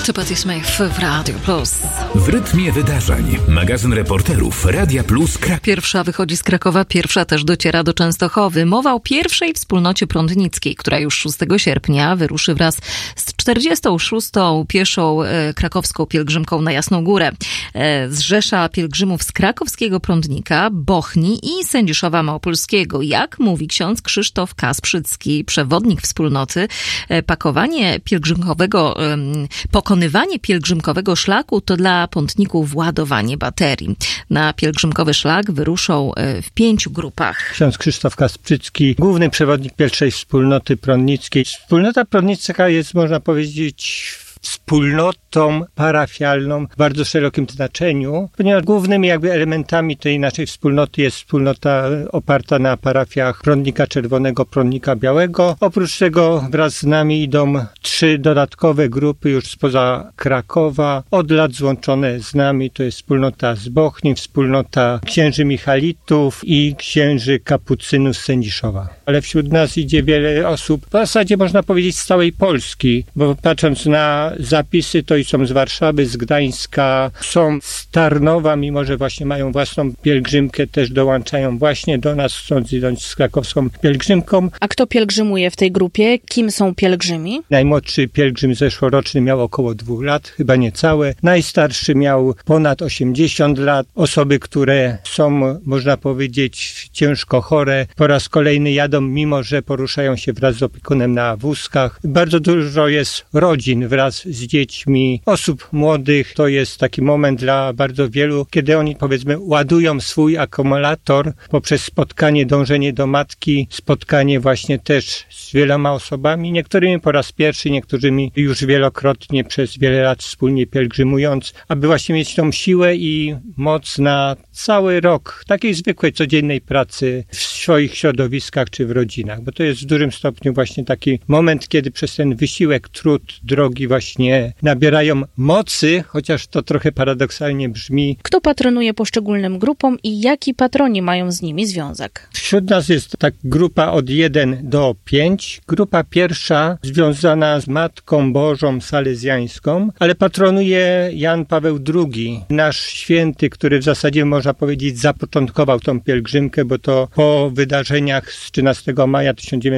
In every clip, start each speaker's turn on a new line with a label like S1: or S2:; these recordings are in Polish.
S1: To Patty Smith w Radio Plus.
S2: W rytmie wydarzeń. Magazyn reporterów Radia Plus.
S1: Pierwsza wychodzi z Krakowa, pierwsza też dociera do Częstochowy. Mowa o pierwszej wspólnocie prądnickiej, która już 6 sierpnia wyruszy wraz z 46. pieszą krakowską pielgrzymką na Jasną Górę. Zrzesza pielgrzymów z krakowskiego Prądnika, Bochni i Sędziszowa Małopolskiego. Jak mówi ksiądz Krzysztof Kasprzycki, przewodnik wspólnoty, pokonywanie pielgrzymkowego szlaku to dla pątników ładowanie baterii. Na pielgrzymkowy szlak wyruszą w 5 grupach.
S3: Ksiądz Krzysztof Kasprzycki, główny przewodnik pierwszej wspólnoty prądnickiej. Wspólnota prądnicka jest, można powiedzieć, wspólnotą parafialną w bardzo szerokim znaczeniu, ponieważ głównymi elementami tej naszej wspólnoty jest wspólnota oparta na parafiach Prądnika Czerwonego, Prądnika Białego. Oprócz tego wraz z nami idą 3 dodatkowe grupy już spoza Krakowa, od lat złączone z nami. To jest wspólnota z Bochni, wspólnota księży Michalitów i księży kapucynów z Sędziszowa. Ale wśród nas idzie wiele osób, w zasadzie można powiedzieć z całej Polski, bo patrząc na zapisy, to i są z Warszawy, z Gdańska, są z Tarnowa, mimo że właśnie mają własną pielgrzymkę, też dołączają właśnie do nas, chcąc idąć z krakowską pielgrzymką.
S4: A kto pielgrzymuje w tej grupie? Kim są pielgrzymi?
S3: Najmłodszy pielgrzym zeszłoroczny miał około 2 lat, chyba niecałe. Najstarszy miał ponad 80 lat. Osoby, które są, można powiedzieć, ciężko chore, po raz kolejny jadą, mimo że poruszają się wraz z opiekunem na wózkach. Bardzo dużo jest rodzin wraz z dziećmi, osób młodych. To jest taki moment dla bardzo wielu, kiedy oni, powiedzmy, ładują swój akumulator poprzez spotkanie, dążenie do matki, spotkanie właśnie też z wieloma osobami, niektórymi po raz pierwszy, niektórymi już wielokrotnie przez wiele lat wspólnie pielgrzymując, aby właśnie mieć tą siłę i moc na cały rok takiej zwykłej, codziennej pracy w swoich środowiskach czy w rodzinach, bo to jest w dużym stopniu właśnie taki moment, kiedy przez ten wysiłek, trud, drogi właśnie nabierają mocy, chociaż to trochę paradoksalnie brzmi.
S4: Kto patronuje poszczególnym grupom i jaki patroni mają z nimi związek?
S3: Wśród nas jest tak grupa od 1 do 5. Grupa pierwsza związana z Matką Bożą Salezjańską, ale patronuje Jan Paweł II, nasz święty, który w zasadzie można powiedzieć zapoczątkował tą pielgrzymkę, bo to po wydarzeniach z 13 maja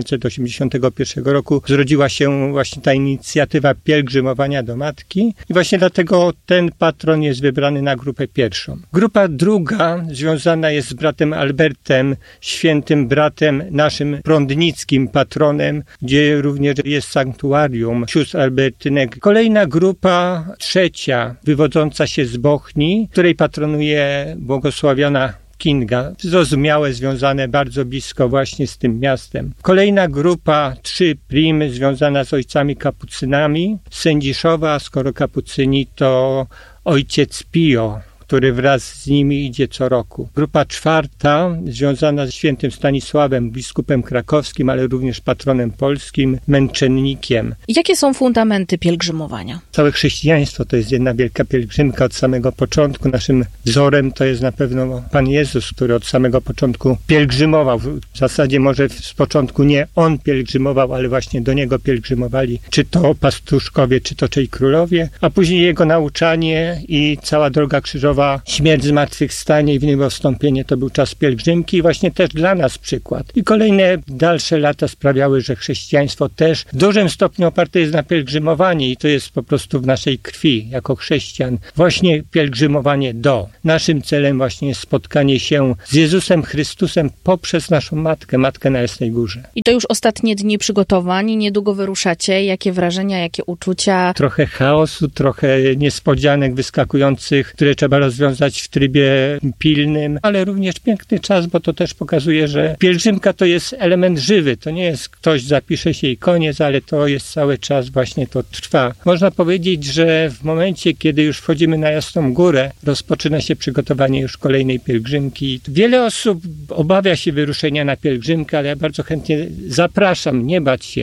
S3: 1981 roku zrodziła się właśnie ta inicjatywa pielgrzymowania do Matki i właśnie dlatego ten patron jest wybrany na grupę pierwszą. Grupa druga związana jest z bratem Albertem, świętym bratem naszym prądnickim patronem, gdzie również jest sanktuarium sióstr Albertynek. Kolejna grupa trzecia, wywodząca się z Bochni, której patronuje błogosławiona Kinga, zrozumiałe, związane bardzo blisko właśnie z tym miastem. Kolejna grupa 3 prim, związana z ojcami kapucynami, Sędziszowa, skoro kapucyni to ojciec Pio, który wraz z nimi idzie co roku. Grupa 4 związana z świętym Stanisławem, biskupem krakowskim, ale również patronem polskim, męczennikiem.
S4: Jakie są fundamenty pielgrzymowania?
S3: Całe chrześcijaństwo to jest jedna wielka pielgrzymka od samego początku. Naszym wzorem to jest na pewno Pan Jezus, który od samego początku pielgrzymował. W zasadzie może z początku nie On pielgrzymował, ale właśnie do Niego pielgrzymowali, czy to pastuszkowie, czy to czej królowie, a później Jego nauczanie i cała droga krzyżowa, śmierć, zmartwychwstanie i w niebo wstąpienie to był czas pielgrzymki i właśnie też dla nas przykład. I kolejne dalsze lata sprawiały, że chrześcijaństwo też w dużym stopniu oparte jest na pielgrzymowanie i to jest po prostu w naszej krwi jako chrześcijan. Właśnie pielgrzymowanie do. Naszym celem właśnie jest spotkanie się z Jezusem Chrystusem poprzez naszą Matkę na Jasnej Górze.
S4: I to już ostatnie dni przygotowań, niedługo wyruszacie. Jakie wrażenia, jakie uczucia?
S3: Trochę chaosu, trochę niespodzianek wyskakujących, które trzeba rozwiązać w trybie pilnym, ale również piękny czas, bo to też pokazuje, że pielgrzymka to jest element żywy. To nie jest ktoś zapisze się i koniec, ale to jest cały czas właśnie to trwa. Można powiedzieć, że w momencie, kiedy już wchodzimy na Jasną Górę, rozpoczyna się przygotowanie już kolejnej pielgrzymki. Wiele osób obawia się wyruszenia na pielgrzymkę, ale ja bardzo chętnie zapraszam, nie bać się.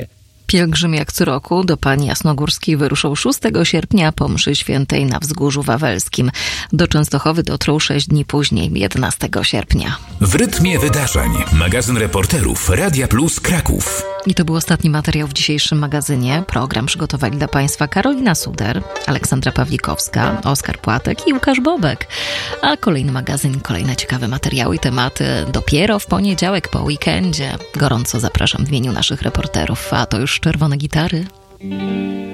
S1: Pielgrzym jak co roku do Pani Jasnogórskiej wyruszał 6 sierpnia po mszy świętej na Wzgórzu Wawelskim. Do Częstochowy dotrą 6 dni później, 11 sierpnia.
S2: W rytmie wydarzeń. Magazyn reporterów Radia Plus Kraków.
S1: I to był ostatni materiał w dzisiejszym magazynie. Program przygotowali dla Państwa Karolina Suder, Aleksandra Pawlikowska, Oskar Płatek i Łukasz Bobek. A kolejny magazyn, kolejne ciekawe materiały i tematy dopiero w poniedziałek po weekendzie. Gorąco zapraszam w imieniu naszych reporterów, a to już Czerwone Gitary.